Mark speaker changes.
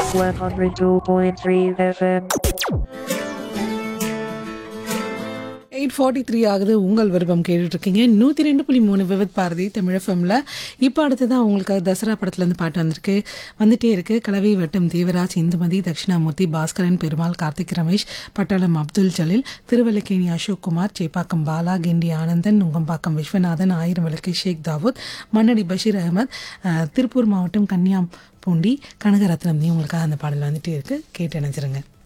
Speaker 1: 102.3 FM.
Speaker 2: 8:43 ஆகுது. உங்கள் விருப்பம் கேட்டுட்ருக்கீங்க 102.3 விவித் பாரதி தமிழ் எஃப்எம்ல. இப்போ அடுத்ததான் உங்களுக்காக தசரா படத்துலேருந்து பாட்டு வந்துட்டே இருக்கு. கலவை வட்டம் தேவராஜ், இந்துமதி, தட்சிணாமூர்த்தி, பாஸ்கரன், பெருமாள், கார்த்திக் ரமேஷ், பட்டாளம் அப்துல் ஜலீல், திருவல்லிக்கேணி அசோக் குமார், சேப்பாக்கம் பாலா, கிண்டி ஆனந்தன், நுங்கம்பாக்கம் விஸ்வநாதன், ஆயிரம் விளக்கு ஷேக் தாவூத், மன்னடி பஷீர் அகமத், திருப்பூர் மாவட்டம் கன்னியாம்பூண்டி கனகரத்னம், உங்களுக்காக அந்த பாடல் வந்துட்டே இருக்கு. கேட்டு நினைச்சிருங்க.